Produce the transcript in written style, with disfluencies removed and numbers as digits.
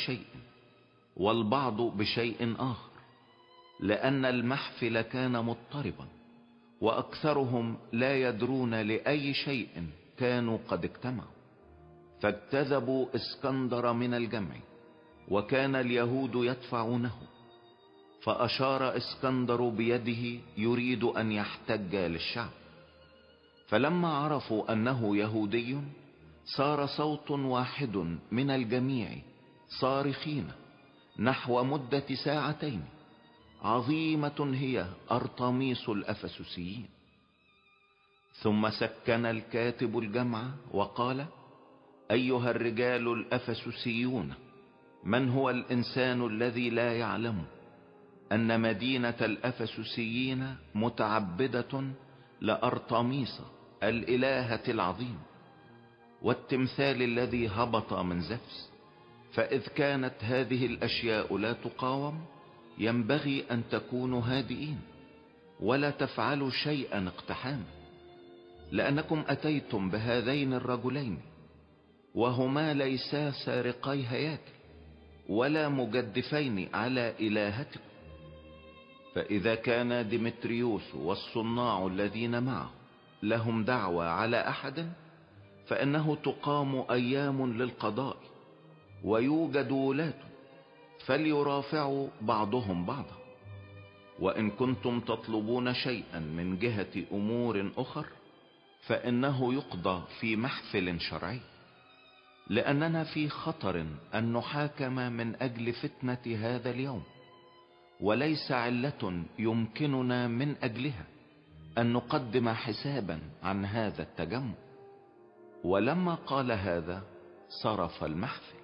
بشيء والبعض بشيء آخر، لأن المحفل كان مضطربا، وأكثرهم لا يدرون لأي شيء كانوا قد اجتمعوا. فاجتذبوا اسكندر من الجمع، وكان اليهود يدفعونه. فأشار اسكندر بيده يريد أن يحتج للشعب. فلما عرفوا أنه يهودي صار صوت واحد من الجميع صارخين نحو مدة 2 ساعات: عظيمة هي أرطميس الأفسسيين. ثم سكن الكاتب الجمع وقال: أيها الرجال الأفسسيون، من هو الإنسان الذي لا يعلم أن مدينة الأفسسيين متعبدة لأرطميس الإلهة العظيم، والتمثال الذي هبط من زفس؟ فإذ كانت هذه الأشياء لا تقاوم ينبغي أن تكونوا هادئين ولا تفعلوا شيئا اقتحاما، لأنكم أتيتم بهذين الرجلين وهما ليسا سارقي هياكل ولا مجدفين على إلهتكم. فإذا كان ديمتريوس والصناع الذين معه لهم دعوى على أحد، فإنه تقام أيام للقضاء ويوجد ولاة، فليرافعوا بعضهم بعضا. وإن كنتم تطلبون شيئا من جهة أمور أخر فإنه يقضى في محفل شرعي، لأننا في خطر أن نحاكم من أجل فتنة هذا اليوم، وليس علة يمكننا من أجلها أن نقدم حسابا عن هذا التجمع. ولما قال هذا صرف المحفل.